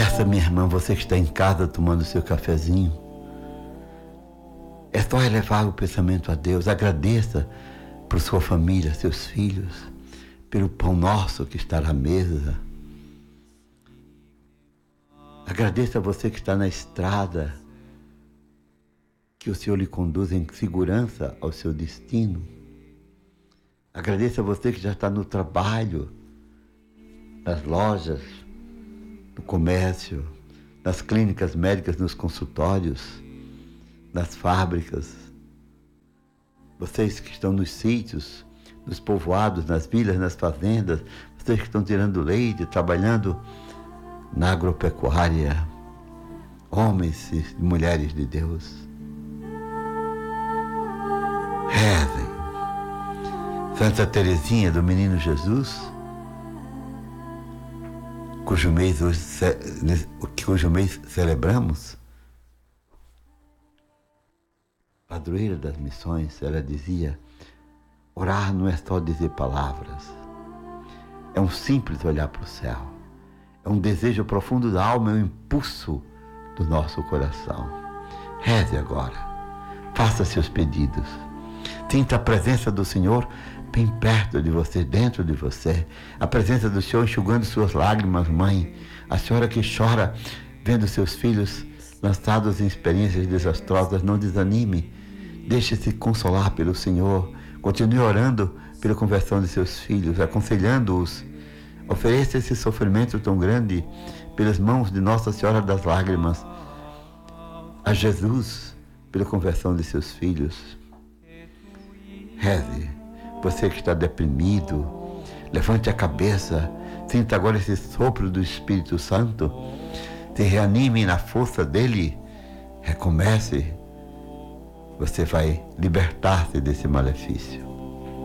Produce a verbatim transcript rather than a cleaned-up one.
Peça, minha irmã, você que está em casa tomando seu cafezinho, é só elevar o pensamento a Deus. Agradeça por sua família, seus filhos, pelo pão nosso que está na mesa. Agradeça a você que está na estrada, que o Senhor lhe conduz em segurança ao seu destino. Agradeça a você que já está no trabalho, nas lojas, no comércio, nas clínicas médicas, nos consultórios, nas fábricas. Vocês que estão nos sítios, nos povoados, nas vilas, nas fazendas, vocês que estão tirando leite, trabalhando na agropecuária, homens e mulheres de Deus. Rezem. Santa Teresinha do Menino Jesus, cujo mês hoje, cujo mês celebramos, padroeira das missões, ela dizia: orar não é só dizer palavras, é um simples olhar para o céu, é um desejo profundo da alma, é um impulso do nosso coração. Reze agora, faça seus pedidos, sinta a presença do Senhor bem perto de você, dentro de você, a presença do Senhor enxugando suas lágrimas, mãe, a senhora que chora vendo seus filhos lançados em experiências desastrosas. Não desanime, deixe-se consolar pelo Senhor, continue orando pela conversão de seus filhos, aconselhando-os. Ofereça esse sofrimento tão grande pelas mãos de Nossa Senhora das Lágrimas a Jesus pela conversão de seus filhos. Reze. Você que está deprimido, levante a cabeça, sinta agora esse sopro do Espírito Santo, se reanime na força dele, recomece, você vai libertar-se desse malefício.